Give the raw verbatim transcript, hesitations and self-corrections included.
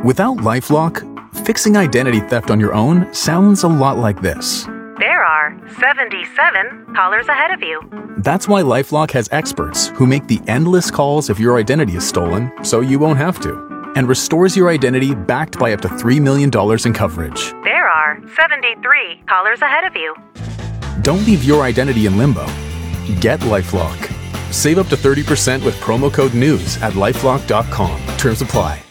Without LifeLock, fixing identity theft on your own sounds a lot like this. There are seventy-seven callers ahead of you. That's why LifeLock has experts who make the endless calls if your identity is stolen, so you won't have to, and restores your identity backed by up to three million dollars in coverage. There are seventy-three callers ahead of you. Don't leave your identity in limbo. Get LifeLock. Save up to thirty percent with promo code NEWS at lifelock dot com. Terms apply.